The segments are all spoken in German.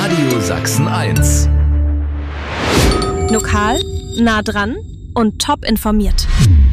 Radio Sachsen 1. Lokal, nah dran und top informiert.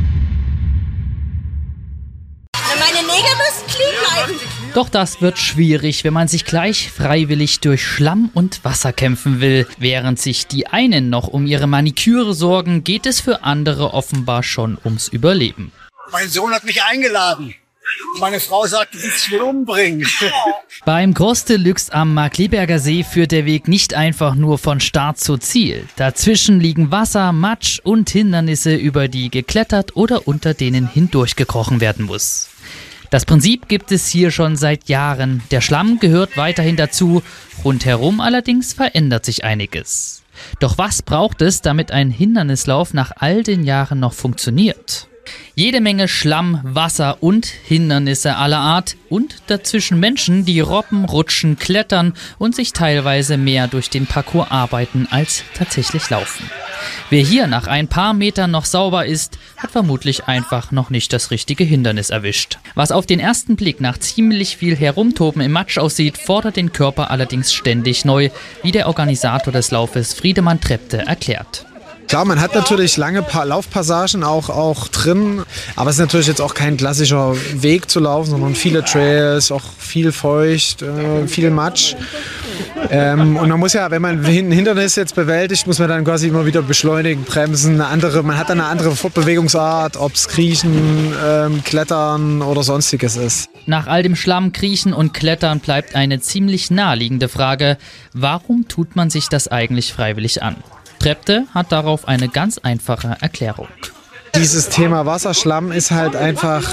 Meine Nägel müssen clean bleiben. Doch das wird schwierig, wenn man sich gleich freiwillig durch Schlamm und Wasser kämpfen will. Während sich die einen noch um ihre Maniküre sorgen, geht es für andere offenbar schon ums Überleben. Mein Sohn hat mich eingeladen. Meine Frau sagt, du willst mich umbringen. Beim Gros de Luxe am Markkleeberger See führt der Weg nicht einfach nur von Start zu Ziel. Dazwischen liegen Wasser, Matsch und Hindernisse, über die geklettert oder unter denen hindurchgekrochen werden muss. Das Prinzip gibt es hier schon seit Jahren. Der Schlamm gehört weiterhin dazu. Rundherum allerdings verändert sich einiges. Doch was braucht es, damit ein Hindernislauf nach all den Jahren noch funktioniert? Jede Menge Schlamm, Wasser und Hindernisse aller Art und dazwischen Menschen, die robben, rutschen, klettern und sich teilweise mehr durch den Parcours arbeiten als tatsächlich laufen. Wer hier nach ein paar Metern noch sauber ist, hat vermutlich einfach noch nicht das richtige Hindernis erwischt. Was auf den ersten Blick nach ziemlich viel Herumtoben im Matsch aussieht, fordert den Körper allerdings ständig neu, wie der Organisator des Laufes Friedemann Trepte erklärt. Klar, man hat natürlich lange Laufpassagen auch drin, aber es ist natürlich jetzt auch kein klassischer Weg zu laufen, sondern viele Trails, auch viel feucht, viel Matsch. Und man muss ja, wenn man ein Hindernis jetzt bewältigt, muss man dann quasi immer wieder beschleunigen, bremsen, man hat dann eine andere Fortbewegungsart, ob es Kriechen, Klettern oder sonstiges ist. Nach all dem Schlamm, Kriechen und Klettern bleibt eine ziemlich naheliegende Frage: Warum tut man sich das eigentlich freiwillig an? Trepte hat darauf eine ganz einfache Erklärung. Dieses Thema Wasserschlamm ist halt einfach,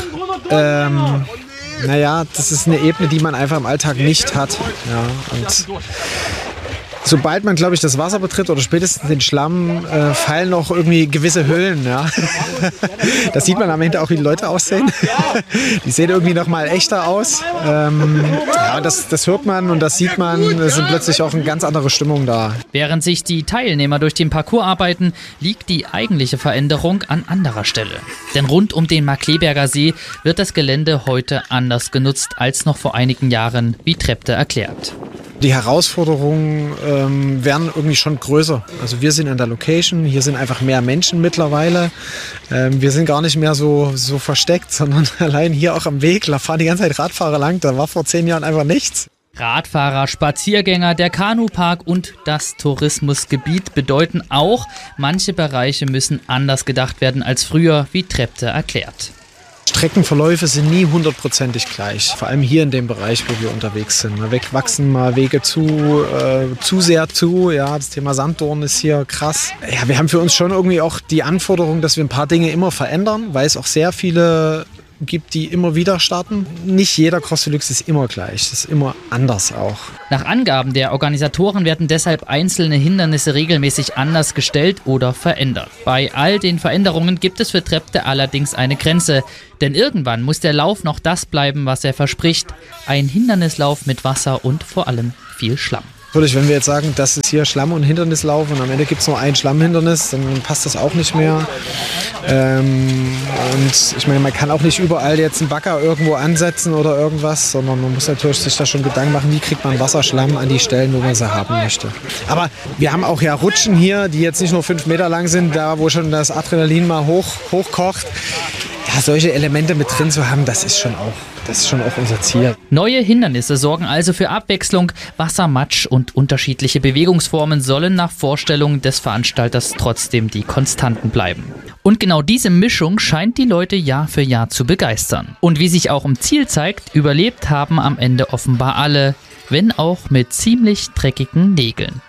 das ist eine Ebene, die man einfach im Alltag nicht hat. Ja, und sobald man, glaube ich, das Wasser betritt oder spätestens den Schlamm, fallen noch irgendwie gewisse Hüllen. Ja. Das sieht man am Ende auch, wie die Leute aussehen. Die sehen irgendwie noch mal echter aus. Das hört man und das sieht man. Es ist plötzlich auch eine ganz andere Stimmung da. Während sich die Teilnehmer durch den Parcours arbeiten, liegt die eigentliche Veränderung an anderer Stelle. Denn rund um den Markkleeberger See wird das Gelände heute anders genutzt als noch vor einigen Jahren, wie Trepte erklärt. Die Herausforderungen werden irgendwie schon größer. Also wir sind an der Location, hier sind einfach mehr Menschen mittlerweile. Wir sind gar nicht mehr so versteckt, sondern allein hier auch am Weg, da fahren die ganze Zeit Radfahrer lang, da war vor 10 Jahren einfach nichts. Radfahrer, Spaziergänger, der Kanupark und das Tourismusgebiet bedeuten auch, manche Bereiche müssen anders gedacht werden als früher, wie Trepte erklärt. Streckenverläufe sind nie 100%ig gleich, vor allem hier in dem Bereich, wo wir unterwegs sind. Mal wegwachsen, mal Wege zu sehr zu. Ja, das Thema Sanddorn ist hier krass. Ja, wir haben für uns schon irgendwie auch die Anforderung, dass wir ein paar Dinge immer verändern, weil es auch sehr viele gibt, die immer wieder starten. Nicht jeder Gros de Luxe ist immer gleich, das ist immer anders auch. Nach Angaben der Organisatoren werden deshalb einzelne Hindernisse regelmäßig anders gestellt oder verändert. Bei all den Veränderungen gibt es für Trepte allerdings eine Grenze, denn irgendwann muss der Lauf noch das bleiben, was er verspricht: ein Hindernislauf mit Wasser und vor allem viel Schlamm. Natürlich, wenn wir jetzt sagen, das ist hier Schlamm- und Hindernislauf und am Ende gibt es nur ein Schlammhindernis, dann passt das auch nicht mehr. Und ich meine, man kann auch nicht überall jetzt einen Bagger irgendwo ansetzen oder irgendwas, sondern man muss natürlich sich da schon Gedanken machen, wie kriegt man Wasserschlamm an die Stellen, wo man sie haben möchte. Aber wir haben auch ja Rutschen hier, die jetzt nicht nur 5 Meter lang sind, da wo schon das Adrenalin mal hochkocht. Ja, solche Elemente mit drin zu haben, das ist schon auch unser Ziel. Neue Hindernisse sorgen also für Abwechslung. Wasser, Matsch und unterschiedliche Bewegungsformen sollen nach Vorstellung des Veranstalters trotzdem die Konstanten bleiben. Und genau diese Mischung scheint die Leute Jahr für Jahr zu begeistern. Und wie sich auch im Ziel zeigt, überlebt haben am Ende offenbar alle, wenn auch mit ziemlich dreckigen Nägeln.